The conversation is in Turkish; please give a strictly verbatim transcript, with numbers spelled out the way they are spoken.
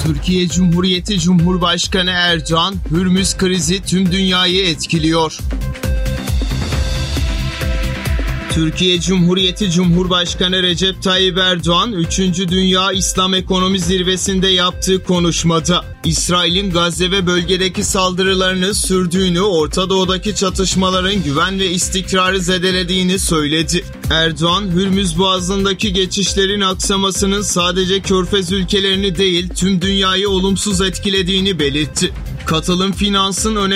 Türkiye Cumhuriyeti Cumhurbaşkanı Erdoğan, Hürmüz krizi tüm dünyayı etkiliyor. Türkiye Cumhuriyeti Cumhurbaşkanı Recep Tayyip Erdoğan, üçüncü Dünya İslam Ekonomi Zirvesi'nde yaptığı konuşmada, İsrail'in Gazze ve bölgedeki saldırılarını sürdüğünü, Orta Doğu'daki çatışmaların güven ve istikrarı zedelediğini söyledi. Erdoğan, Hürmüz Boğazı'ndaki geçişlerin aksamasının sadece Körfez ülkelerini değil, tüm dünyayı olumsuz etkilediğini belirtti. Katılım finansın önemli